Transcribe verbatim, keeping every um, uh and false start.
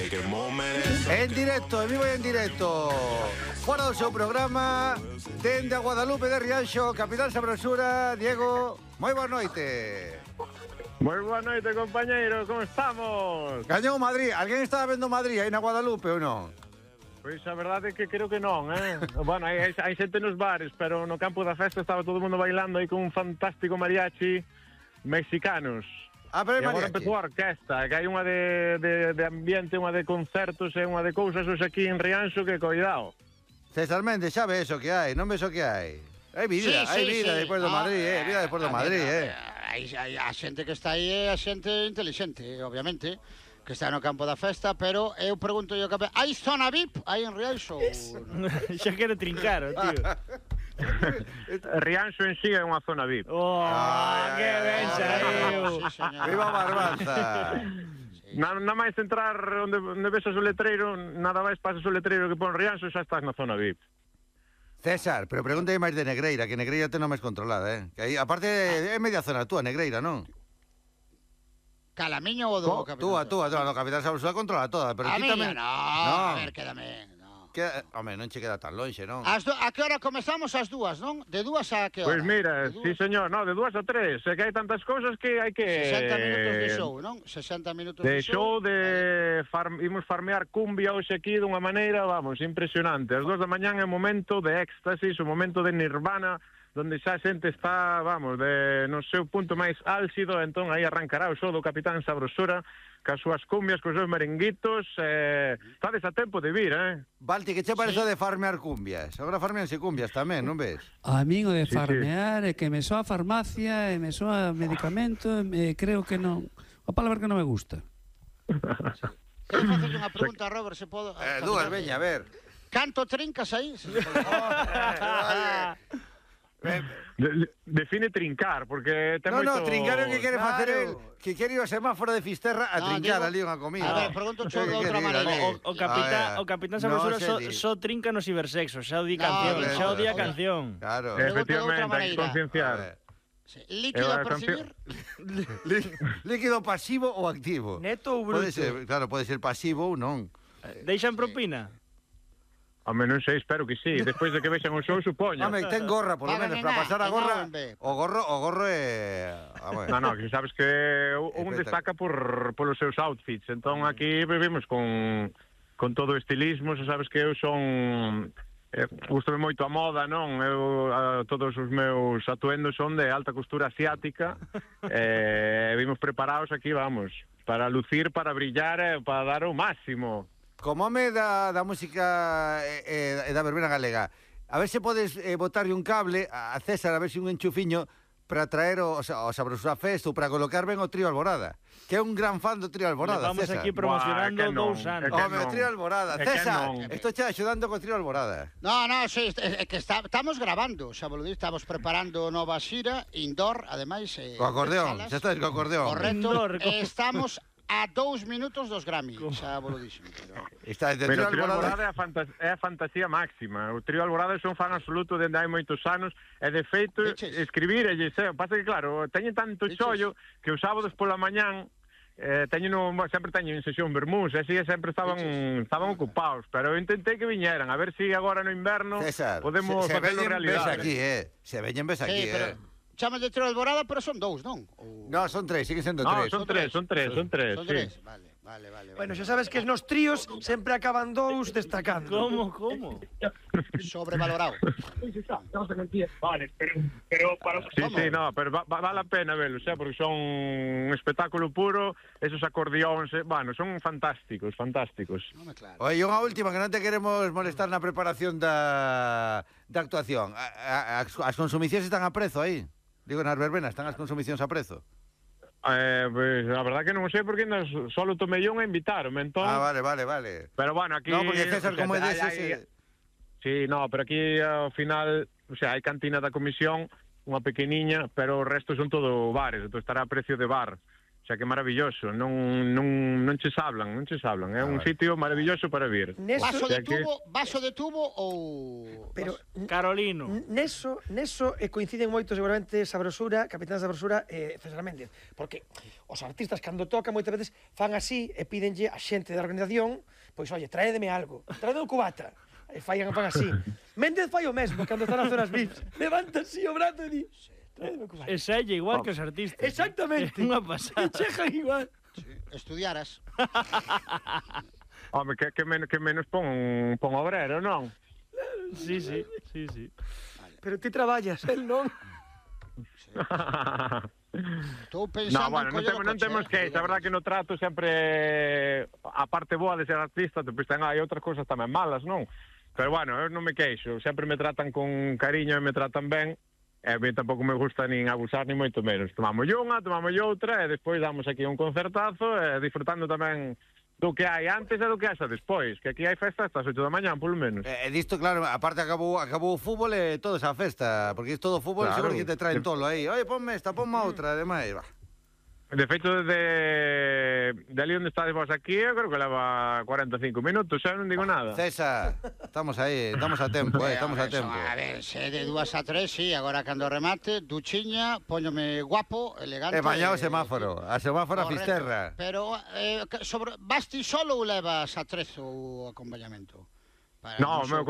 En directo, en vivo e en directo. Fora do seu programa, dende a Guadalupe de Rianxo, Capital Sabrosura, Diego, moi boa noite. Moi boa noite, compañeiro, como estamos? Gañou Madrid, alguén estaba vendo Madrid aí na Guadalupe ou non? Pois a verdade é que creo que non, eh? Bueno, hai, hai xente nos bares, pero no campo da festa estaba todo o mundo bailando aí con un fantástico mariachi mexicanos. Ah, pero e agora empezou a orquesta, que hai unha de, de, de ambiente, unha de concertos e unha de cousas hoxe aquí en Rianxo que coidado. César Méndez, xa ves o que hai, non ves o que hai. Hai vida, sí, hai sí, vida sí. despois do no, Madrid, eh, vida despois do Madrid, eh. Hai, hai a xente que está aí é a xente inteligente, obviamente, que está no campo da festa, pero eu pregunto yo, hai zona V I P aí en Rianxo? Xa quere trincar, tío. Rianxo en sí é unha zona V I P. Oh, Ay, que ay, ben ay, saíu. Sí, señor. Viva Barbanza. Nada máis entrar onde, onde ves o letreiro, nada máis pasas o letreiro que pon Rianxo, xa estás na zona V I P. César, pero pregúntame máis de Negreira, que Negreira ten máis controlada, eh. Que aí, aparte, é media zona túa, Negreira, non? Calamiño ou do Capital? Túa, túa, túa, no Capital Sabrosura controla toda, pero A ti miña, tamén... no, No. a ver, quédame, no. Que, home, non che queda tan lonxe, non? As do, a que hora comezamos as dúas, non? De dúas a que hora? Pois mira, De sí dúas- señor, no, de dúas a tres, é que hai tantas cousas que hai que... sesenta minutos de show, non? sesenta minutos De de show, de far, imos farmear cumbia hoxe aquí dunha maneira, vamos, impresionante. As dúas da mañán é un momento de éxtasis, un momento de nirvana, donde xa a xente está, vamos, de no seu punto máis álxido, entón aí arrancará o show do Capitán Sabrosura, cas súas cumbias, cos seus merenguitos, eh, estades a tempo de vir, eh? Balti, que che parece de farmear cumbias? Agora farmeanse cumbias tamén, non ves? A min o de Sí, farmear é que me soa farmacia e me soa medicamento e creo que non... A palabra que non me gusta. Quero facerlle unha pregunta a Robert, se podo... Eh, dúas, veña, a ver. Canto trincas aí? Se se pode- De, define trincar, porque ten No, moito... no, trincar é o que quere Claro. facer el, que quere ir ao semáforo de Fisterra a No, trincar digo- ali unha comida. A ver, pregunto É cho que de outra quere ir maneira. ali. O, o capitán, Ah, o capitán no, Sabrosura se só di. so trinca no cibersexo, xa o di No, canción, no, xa o di a no. canción. Claro. Eh, Efectivamente, hai que maneira. A concienciar. ver. Sí, líquido Eu a a percibir? Lí- Líquido pasivo ou activo? Neto ou bruto? Pode ser, claro, pode ser pasivo ou non. Deixan propina? Home, non sei, espero que sí. Despois de que vexan o show, supoño. Home, ten gorra, polo Pagan menos, en para A, pasar a en A gorra. ou en B. O gorro, o gorro é... home. No, no, que sabes que un destaca por polos seus outfits. Entón aquí vivimos con con todo o estilismo, xa sabes que eu son eh, gustame moito a moda, non? Eu a, todos os meus atuendos son de alta costura asiática. Eh, vimos preparados aquí, vamos, para lucir, para brillar, e para dar o máximo. Como home da, da música e, e, e da verbena galega, a ver se podes eh, botarlle un cable a César, a ver se un enchufiño para traer o, o, o Sabrosura Fest ou para colocar ben o Trío Alborada, que é un gran fan do Trío Alborada, Vamos César. aquí promocionando Buah, que non, dous é anos. que Home, o non. Trío Alborada. É que César, non. estou che axudando co Trío Alborada. No, no, sí, é que está, estamos grabando, xa vos lo digo, estamos preparando nova xira, indoor, ademais... Eh, Co acordeón, salas. xa estás co acordeón. Correcto, Indoor, co- e estamos a dous minutos dos Grammy, xa vos lo dixen. Pero... Está de Pero Trío o Trío Alborada. Alborada é a, fantas é a fantasía máxima. O Trío Alborada son fan absoluto dende hai moitos anos e de feito Diches. escribir elles, eh, pasa que claro, teñen tanto Diches. chollo que os sábados pola mañán eh, teñen un, sempre teñen en sesión vermús, e así sempre estaban Diches. estaban ocupados, pero eu intentei que viñeran, a ver se si agora no inverno César, podemos se, se facelo veñen ves realidade. aquí, eh. Se veñen ves aquí, Sí, pero... eh. Chamas de Trío Alborada, pero son dous, non? Ou... No, son tres, siguen sendo No, tres. son tres, son tres, son tres, Son sí. tres, vale, vale, vale. Bueno, xa sabes que nos tríos sempre acaban dous destacando. Como, como? Sobrevalorado. Vale, pero, pero para... Sí, ¿Cómo? sí, no, pero va, va, vale a pena verlos, eh, porque son un espectáculo puro, esos acordeóns, eh, bueno, son fantásticos, fantásticos. Non me claro. Oye, unha última, que non te queremos molestar na preparación da, da actuación. A, a, as, as consumicións están a prezo aí? Digo, nas verbenas, están as consumicións a prezo? Eh, pues, a verdad que non sei porque nos, solo tomei un a invitarme, entón... Ah, vale, vale, vale. Pero bueno, aquí... No, porque César, o sea, como é hai- deses... hai- eh, Sí, no, pero aquí ao final, o sea, hai cantina da comisión, unha pequeniña, pero o resto son todo bares, entón estará a precio de bar. xa que é maravilloso, non, non, non che sablan, non che sablan, é Ah, un vale. sitio maravilloso para vir. Neso, Vaso de sea que- tubo, vaso de tubo ou... pero Carolino. neso, neso eh, coinciden moito seguramente Sabrosura, Capitán Sabrosura e César Méndez, porque os artistas cando tocan moitas veces fan así e pídenlle a xente da organización, pois, oye, traédeme algo, traédeme un cubata. E fallan, fan así. Méndez fai o mesmo cando está nas zonas V I Ps. Levanta así o brazo e di, traédeme un cubata. E sella igual que os artistas. Exactamente. É unha E pasada. chejan igual. Estudiaras. Home, que, que, men, que menos pon, pon obrero, non? Sí, sí, sí, sí. Pero ti traballas, el non. Estou No, pensando bueno, non, en coller temos, o non coche, temos eh, que, a verdad que no trato sempre a parte boa de ser artista, depois ten hai outras cousas tamén malas, non? Pero bueno, eu non me queixo, sempre me tratan con cariño e me tratan ben, e a mí tampouco me gusta nin abusar ni moito menos. Tomamos unha, tomamos outra e despois damos aquí un concertazo e disfrutando tamén do que hai antes e do que hai xa despois, que aquí hai festa hasta as oito da mañá, polo menos. E, e disto, claro, aparte acabou, acabou o fútbol e toda esa festa, porque é todo fútbol, Claro. seguro que te traen tolo aí. Oye, ponme esta, ponme outra, ademais, va. De feito, de, de ali onde estades vos aquí, eu creo que leva cuarenta e cinco minutos, xa non digo nada. César, estamos aí, estamos a tempo, eh, estamos a tempo. A ver, se de dúas a tres, sí, agora cando remate, duchiña, póñome guapo, elegante. E mañá o semáforo, a semáforo a Correcto. Fisterra. Pero, eh, que- sobre, vas ti solo ou levas a tres o acompañamento? Para No, un meu show?